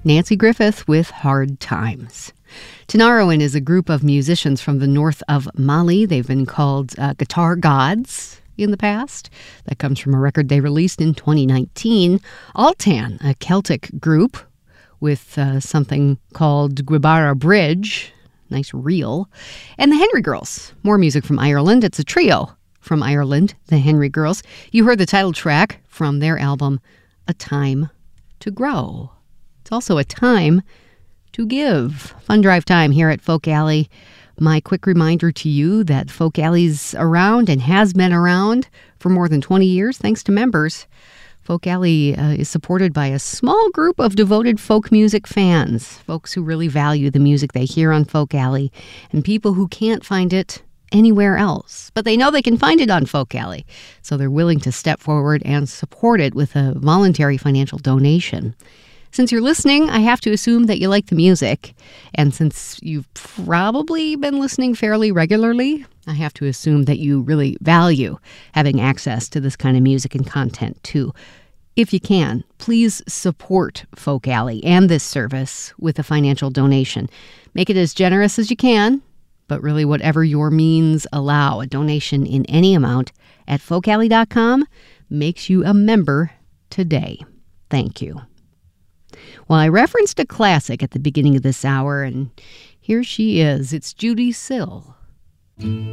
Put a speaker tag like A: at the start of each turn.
A: Nancy Griffith with Hard Times. Tinariwen is a group of musicians from the north of Mali. They've been called Guitar Gods in the past. That comes from a record they released in 2019. Altan, a Celtic group with something called Gwibara Bridge, nice reel. And the Henry Girls, more music from Ireland. It's a trio from Ireland, the Henry Girls. You heard the title track from their album, A Time to Grow. It's also a time to give. Fun drive time here at Folk Alley. My quick reminder to you that Folk Alley's around and has been around for more than 20 years thanks to members. Folk Alley is supported by a small group of devoted folk music fans, folks who really value the music they hear on Folk Alley, and people who can't find it anywhere else. But they know they can find it on Folk Alley, so they're willing to step forward and support it with a voluntary financial donation. Since you're listening, I have to assume that you like the music. And since you've probably been listening fairly regularly, I have to assume that you really value having access to this kind of music and content, too. If you can, please support Folk Alley and this service with a financial donation. Make it as generous as you can, but really whatever your means allow. A donation in any amount at folkalley.com makes you a member today. Thank you. Well, I referenced a classic at the beginning of this hour, and here she is. It's Judee Sill.